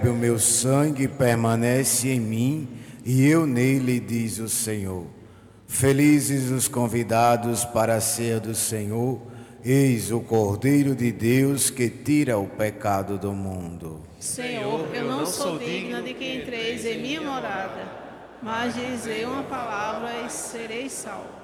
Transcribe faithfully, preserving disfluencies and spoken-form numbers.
O meu sangue permanece em mim e eu nele, diz o Senhor. Felizes os convidados para a ceia do Senhor. Eis o Cordeiro de Deus que tira o pecado do mundo. Senhor, eu não sou digna de que entreis em minha morada, mas dizei uma palavra e serei salvo.